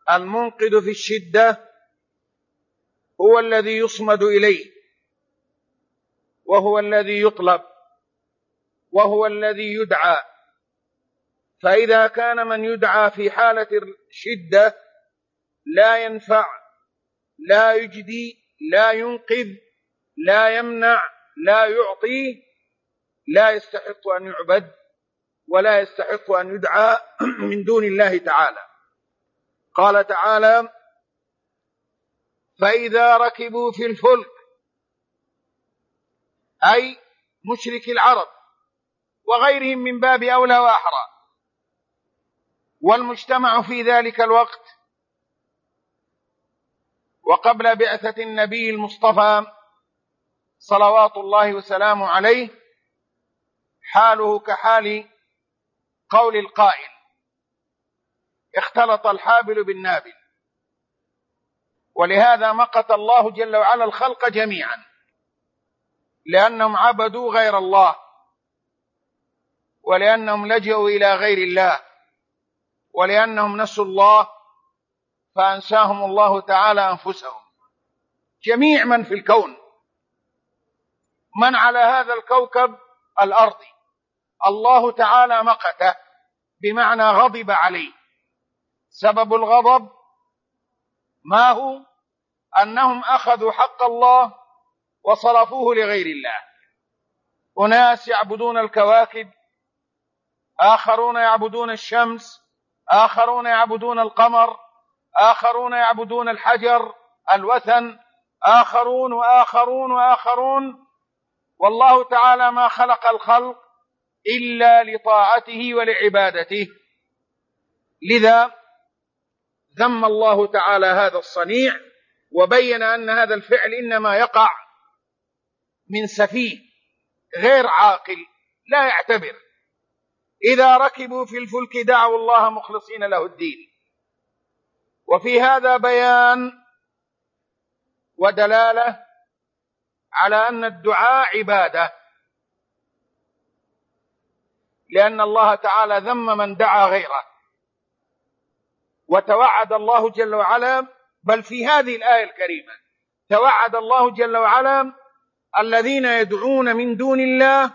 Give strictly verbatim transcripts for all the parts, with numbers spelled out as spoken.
المنقذ في الشدة هو الذي يصمد إليه، وهو الذي يطلب، وهو الذي يدعى. فإذا كان من يدعى في حالة الشدة لا ينفع، لا يجدي، لا ينقذ، لا يمنع، لا يعطي، لا يستحق أن يعبد ولا يستحق أن يدعى من دون الله تعالى. قال تعالى: فإذا ركبوا في الفلك، أي مشرك العرب وغيرهم من باب أولى وأحرى، والمجتمع في ذلك الوقت وقبل بعثة النبي المصطفى صلوات الله وسلامه عليه حاله كحال قول القائل: اختلط الحابل بالنابل. ولهذا مقت الله جل وعلا الخلق جميعا، لأنهم عبدوا غير الله، ولأنهم لجأوا إلى غير الله، ولأنهم نسوا الله فأنساهم الله تعالى أنفسهم. جميع من في الكون، من على هذا الكوكب الأرضي، الله تعالى مقته، بمعنى غضب عليه. سبب الغضب ما هو؟ أنهم أخذوا حق الله وصرفوه لغير الله. أناس يعبدون الكواكب، آخرون يعبدون الشمس، آخرون يعبدون القمر، آخرون يعبدون الحجر الوثن، آخرون وآخرون وآخرون. والله تعالى ما خلق الخلق إلا لطاعته ولعبادته. لذا ذم الله تعالى هذا الصنيع، وبين أن هذا الفعل إنما يقع من سفيه غير عاقل لا يعتبر. إذا ركبوا في الفلك دعوا الله مخلصين له الدين. وفي هذا بيان ودلالة على أن الدعاء عبادة، لأن الله تعالى ذم من دعا غيره. وتوعد الله جل وعلا، بل في هذه الآية الكريمة توعد الله جل وعلا الذين يدعون من دون الله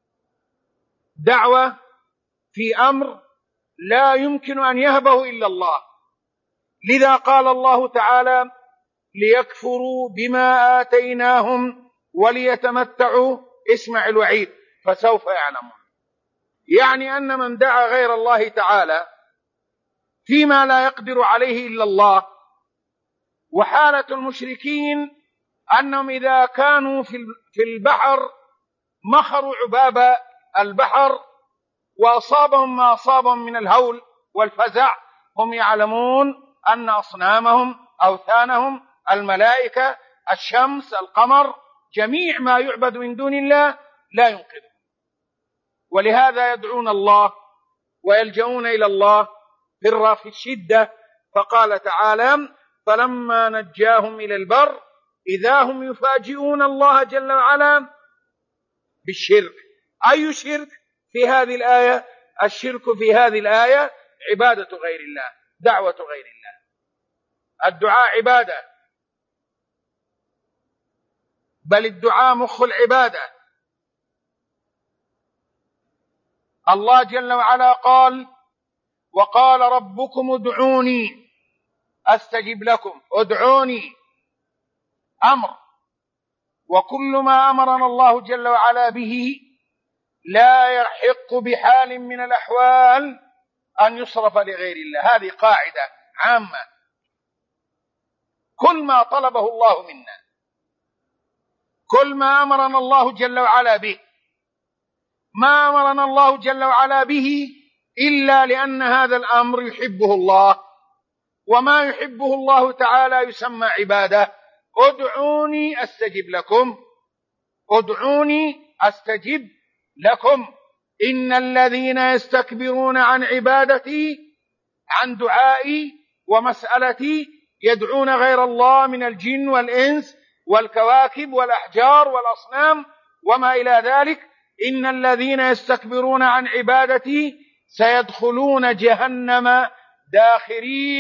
دعوة في أمر لا يمكن أن يهبه إلا الله. لذا قال الله تعالى: ليكفروا بما آتيناهم وليتمتعوا. اسمع الوعيد: فسوف يعلمون. يعني أن من دعا غير الله تعالى فيما لا يقدر عليه إلا الله. وحالة المشركين أنهم إذا كانوا في البحر مخروا عباب البحر وأصابهم ما أصابهم من الهول والفزع، هم يعلمون أن أصنامهم، أوثانهم، الملائكة، الشمس، القمر، جميع ما يعبد من دون الله لا ينقذهم. ولهذا يدعون الله ويلجؤون إلى الله في الشدة. فقال تعالى: فلما نجاهم إلى البر إذا هم يفاجئون الله جل وعلا بالشرك. أي شرك في هذه الآية؟ الشرك في هذه الآية عبادة غير الله، دعوة غير الله. الدعاء عبادة، بل الدعاء مخ العبادة. الله جل وعلا قال: وقال ربكم ادعوني أستجب لكم. ادعوني أمر، وكل ما أمرنا الله جل وعلا به لا يحق بحال من الأحوال أن يصرف لغير الله. هذه قاعدة عامة. كل ما طلبه الله منا، كل ما أمرنا الله جل وعلا به، ما أمرنا الله جل وعلا به إلا لأن هذا الأمر يحبه الله، وما يحبه الله تعالى يسمى عبادة. ادعوني أستجب لكم، ادعوني أستجب لكم. إن الذين يستكبرون عن عبادتي، عن دعائي ومسألتي، يدعون غير الله من الجن والإنس والكواكب والأحجار والأصنام وما إلى ذلك. إن الذين يستكبرون عن عبادتي سيدخلون جهنم داخرين